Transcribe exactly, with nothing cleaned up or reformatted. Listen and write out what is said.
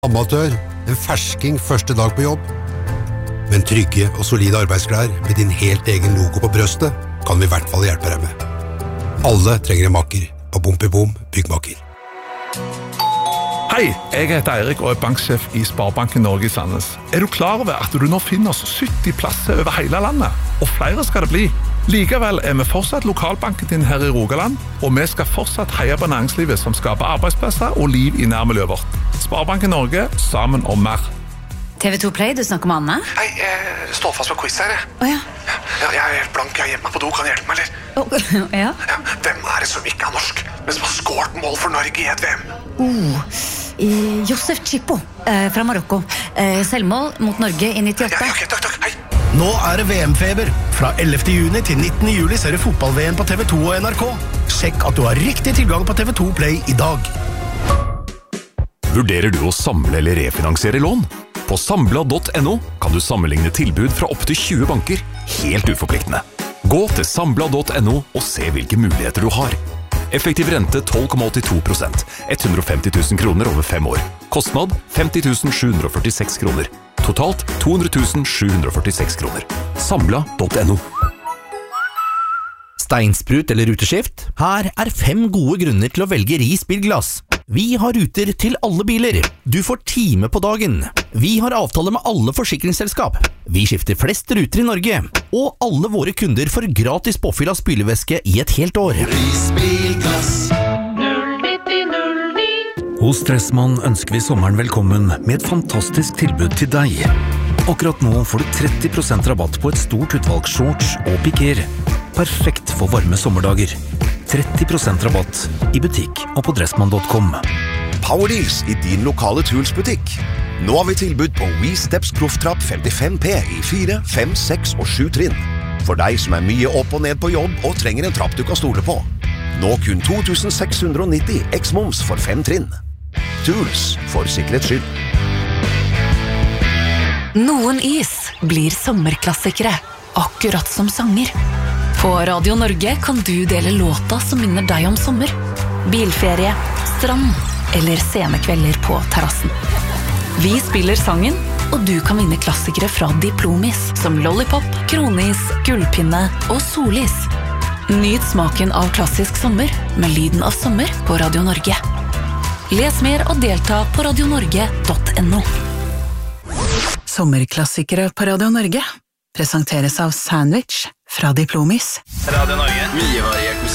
Amatør, en fersking første dag på jobb. Men trygge og solide arbeidsklær med din helt egen logo på brøstet kan vi I hvert fall hjelpe deg med. Alle trenger en makker, og Bompibom byggmakker. Hei, jeg heter Eirik og er banksjef I Sparebanken Norge I Sandnes. Er du klar over at du nå finner oss sytti plasser over hele landet? Og flere skal det bli. Likevel er vi fortsatt lokalbanken din her I Rogaland, og vi skal fortsatt heie på næringslivet som skaper arbeidsplasser og liv I nærmiljøet vårt. Sparebanken Norge, sammen om mer. T V to Play, du snakker med Anne? Nei, jeg står fast på quiz her. Åh ja. Ja, jeg er helt blank, jeg er hjemme på do, kan du hjelpe meg, eller? Oh, ja. Ja, hvem er det som ikke er norsk, men som har skåret mål for Norge I et V M? Oh, eh, Josef Chipo eh, fra Marokko. Eh, selvmål mot Norge I nittiåtte. Ja, ja, ok, takk, takk, hei. Nå er det V M-feber. Fra ellevte juni til nittende juli ser du fotball-V M på T V to og N R K. Sjekk at du har riktig tilgang på T V to Play I dag. Vurderer du å samle eller refinansiere lån? På Sambla punktum no kan du sammenligne tilbud fra opp til tjue banker, helt uforpliktende. Gå til Sambla punktum no og se hvilke muligheter du har. Effektiv rente tolv komma åttito prosent, hundre og femti tusen kroner over fem år. Kostnad femti tusen sju hundre og førtiseks kroner. Totalt to hundre tusen sju hundre og førtiseks kroner. Sambla punktum no. Steinsprut eller ruteskift? Her er fem gode grunner til å velge Ris bilglass. Vi har ruter til alle biler. Du får time på dagen. Vi har avtale med alle forsikringsselskap. Vi skifter flest ruter I Norge. Og alle våre kunder får gratis påfyll av spylevæske I et helt år. Ris bilglass. Hos Dressmann ønsker vi sommeren velkommen med et fantastisk tilbud til deg. Akkurat nå får du tretti prosent rabatt på et stort utvalg shorts og piker. Perfekt for varme sommerdager. tretti prosent rabatt I butikk og på dressmann punktum com. Powerdeals I din lokale Tools-butikk. Nå har vi tilbud på WeSteps Profftrapp femtifem P I fire, fem, seks og sju trinn. For deg som er mye opp og ned på jobb og trenger en trapp du kan stole på. Nå kun to tusen seks hundre og nitti X-moms for fem trinn. Tools for sikkerhets skyld. Noen is blir sommerklassikere, akkurat som sanger. På Radio Norge kan du dele låta som minner deg om sommer. Bilferie, strand eller scenekvelder på terrassen. Vi spiller sangen, og du kan vinne klassikere fra Diplomis, som Lollipop, Kronis, Gullpinne og Solis. Nyt smaken av klassisk sommer med lyden av sommer på Radio Norge. Les mer og delta på radio norge punktum no. Sommerklassikere på Radio Norge presenteres av Sandwich fra Diplomis. Radio Norge. Mye variert musikk.